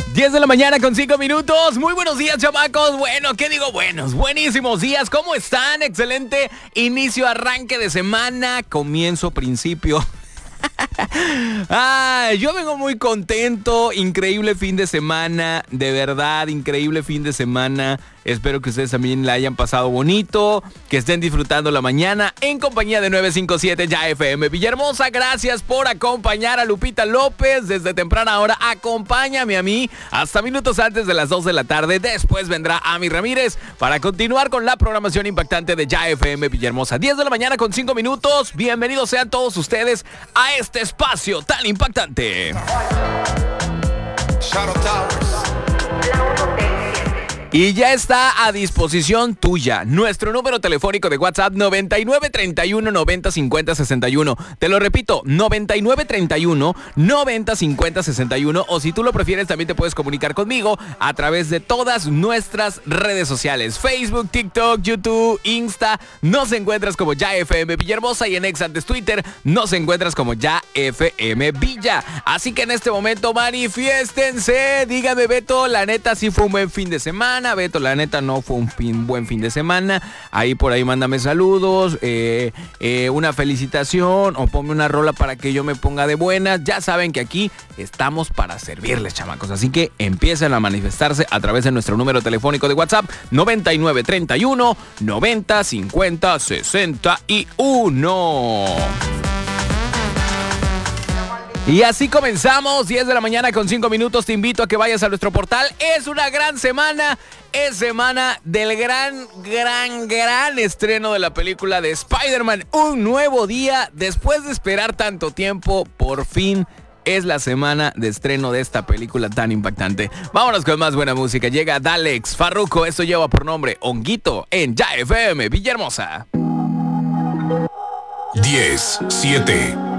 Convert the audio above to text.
10 de la mañana con 5 minutos. Muy buenos días, chamacos. Bueno, ¿qué digo? Buenísimos días. ¿Cómo están? Excelente inicio, arranque de semana, comienzo, principio. Yo vengo muy contento. Increíble fin de semana. De verdad, increíble fin de semana. Espero que ustedes también la hayan pasado bonito, que estén disfrutando la mañana en compañía de 957 Ya FM Villahermosa. Gracias por acompañar a Lupita López desde temprana hora. Acompáñame a mí hasta minutos antes de las 2 de la tarde. Después vendrá Ami Ramírez para continuar con la programación impactante de Ya FM Villahermosa. 10 de la mañana con 5 minutos. Bienvenidos sean todos ustedes a este espacio tan impactante. Shadow Towers. Y ya está a disposición tuya nuestro número telefónico de WhatsApp 9931 90 50 61. Te lo repito, 9931 90 50 61. O si tú lo prefieres, también te puedes comunicar conmigo a través de todas nuestras redes sociales: Facebook, TikTok, YouTube, Insta. Nos encuentras como Ya FM Villahermosa, y en ex antes Twitter nos encuentras como Ya FM Villa. Así que en este momento manifiéstense. Dígame, Beto, la neta sí fue un buen fin de semana. Beto, la neta no fue un buen fin de semana. Ahí por ahí mándame saludos, una felicitación, o ponme una rola para que yo me ponga de buenas. Ya saben que aquí estamos para servirles, chamacos. Así que empiecen a manifestarse a través de nuestro número telefónico de WhatsApp 9931 90 50 61. Y así comenzamos, 10 de la mañana con 5 minutos. Te invito a que vayas a nuestro portal. Es una gran semana. Es semana del gran estreno de la película de Spider-Man. Un nuevo día. Después de esperar tanto tiempo, por fin es la semana de estreno de esta película tan impactante. Vámonos con más buena música. Llega Dalex Farruko. Esto lleva por nombre Honguito en Ya FM Villahermosa. 10, 7,